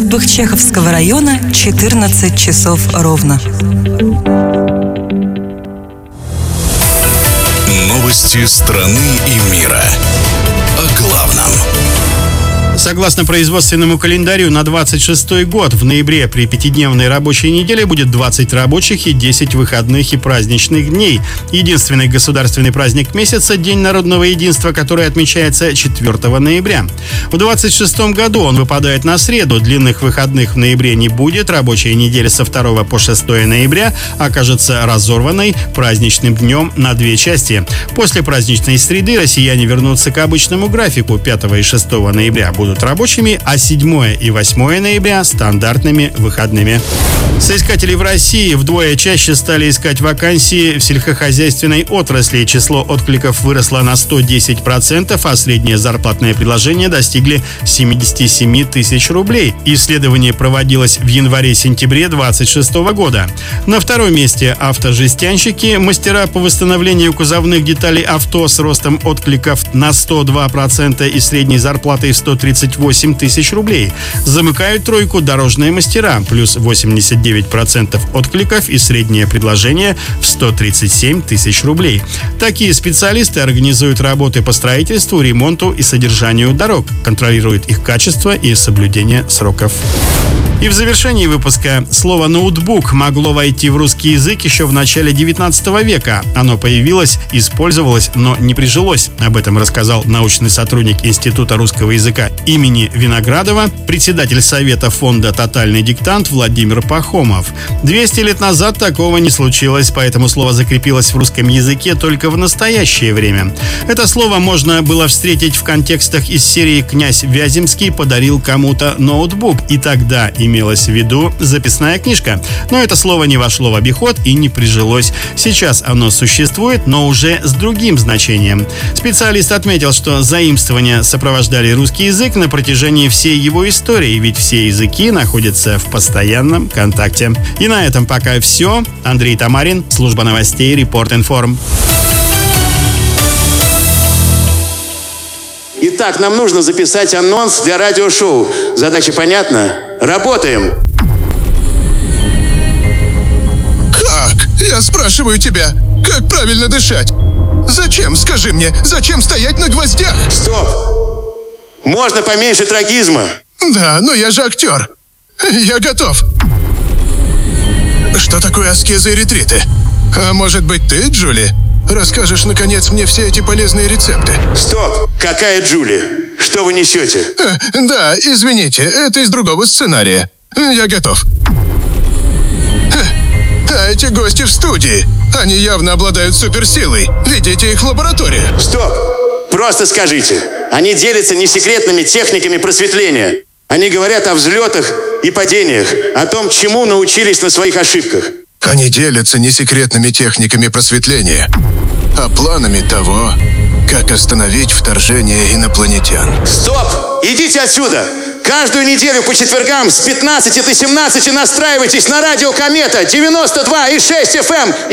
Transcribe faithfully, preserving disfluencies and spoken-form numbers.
судьбах Чеховского района четырнадцать часов ровно. Новости страны и мира. О главном. Согласно производственному календарю, на двадцать шестой год в ноябре при пятидневной рабочей неделе будет двадцать рабочих и десять выходных и праздничных дней. Единственный государственный праздник месяца – День народного единства, который отмечается четвёртого ноября. В двадцать шестом году он выпадает на среду, длинных выходных в ноябре не будет, рабочая неделя со второго по шестое ноября окажется разорванной праздничным днем на две части. После праздничной среды россияне вернутся к обычному графику. пятого и шестого ноября будут рабочими, а седьмое и восьмое ноября – стандартными выходными. Соискатели в России вдвое чаще стали искать вакансии в сельскохозяйственной отрасли. Число откликов выросло на сто десять процентов, а среднее зарплатное предложение достигли семьдесят семь тысяч рублей. Исследование проводилось в январе-сентябре двадцать шестого года. На втором месте автожестянщики, мастера по восстановлению кузовных деталей авто с ростом откликов на сто два процента и средней зарплатой в сто тридцать восемь тысяч рублей. Замыкают тройку дорожные мастера, плюс восемьдесят девять процентов откликов и среднее предложение в сто тридцать семь тысяч рублей. Такие специалисты организуют работы по строительству, ремонту и содержанию дорог, контролируют их качество и соблюдение сроков. И в завершении выпуска слово «ноутбук» могло войти в русский язык еще в начале девятнадцатого века. Оно появилось, использовалось, но не прижилось. Об этом рассказал научный сотрудник Института русского языка имени Виноградова, председатель Совета фонда «Тотальный диктант» Владимир Пахомов. двести лет назад такого не случилось, поэтому слово закрепилось в русском языке только в настоящее время. Это слово можно было встретить в контекстах из серии «Князь Вяземский подарил кому-то ноутбук», и тогда имелась в виду записная книжка. Но это слово не вошло в обиход и не прижилось. Сейчас оно существует, но уже с другим значением. Специалист отметил, что заимствования сопровождали русский язык на протяжении всей его истории, ведь все языки находятся в постоянном контакте. И на этом пока все. Андрей Тамарин, служба новостей Репорт-Информ. Итак, нам нужно записать анонс для радиошоу. Задача понятна? Работаем! Как? Я спрашиваю тебя, как правильно дышать? Зачем, скажи мне, зачем стоять на гвоздях? Стоп! Можно поменьше трагизма. Да, но я же актер. Я готов. Что такое аскезы и ретриты? А может быть ты, Джули, расскажешь, наконец, мне все эти полезные рецепты? Стоп! Какая Джули? Что вы несете? А, да, извините, это из другого сценария. Я готов. А эти гости в студии, они явно обладают суперсилой. Ведите их в лабораторию. Стоп! Просто скажите. Они делятся несекретными техниками просветления. Они говорят о взлетах и падениях, о том, чему научились на своих ошибках. Они делятся несекретными техниками просветления, а планами того, как остановить вторжение инопланетян. Стоп! Идите отсюда! Каждую неделю по четвергам с пятнадцати до семнадцати настраивайтесь на радио Комета девяносто два и шесть эф эм.